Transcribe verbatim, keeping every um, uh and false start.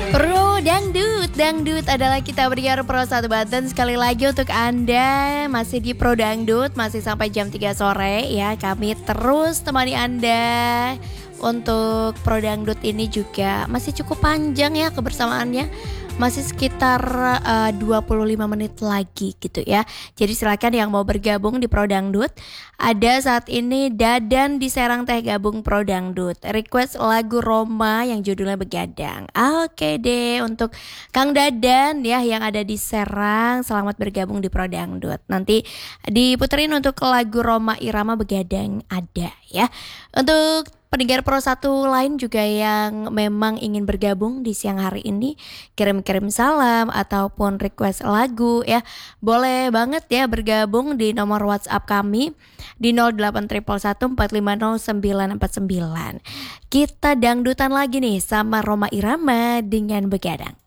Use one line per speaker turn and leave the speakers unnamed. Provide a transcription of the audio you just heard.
Pro Dangdut, Dangdut adalah kita berikan Pro satu Banten sekali lagi untuk Anda. Masih di Pro Dangdut, masih sampai jam tiga sore ya. Kami terus temani Anda. Untuk Pro Dangdut ini juga masih cukup panjang ya kebersamaannya. Masih sekitar uh, dua puluh lima menit lagi gitu ya. Jadi silakan yang mau bergabung di Pro Dangdut. Ada saat ini Dadan di Serang Teh gabung Pro Dangdut. Request lagu Roma yang judulnya Begadang. Oke deh, untuk Kang Dadan ya yang ada di Serang, selamat bergabung di Pro Dangdut. Nanti diputerin untuk lagu Roma Irama Begadang ada ya. Untuk pendengar Pro satu lain juga yang memang ingin bergabung di siang hari ini, kirim-kirim salam ataupun request lagu ya, boleh banget ya bergabung di nomor WhatsApp kami di nol delapan satu satu empat lima nol sembilan empat sembilan. Kita dangdutan lagi nih sama Roma Irama dengan Begadang.